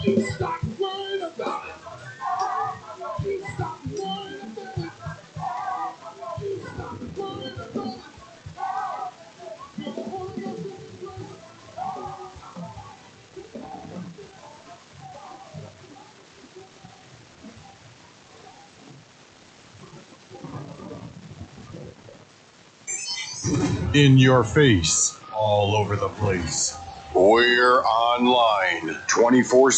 Stop worrying about it. Stop worrying about it. Stop worrying about it. In your face, all over the place. We're online 24/7.